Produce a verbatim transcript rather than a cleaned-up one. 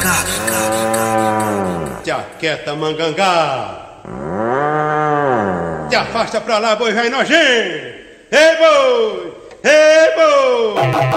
Te aquieta, mangangá. Te afasta pra lá, boi vai nojento. Ei, boi! Ei, boi!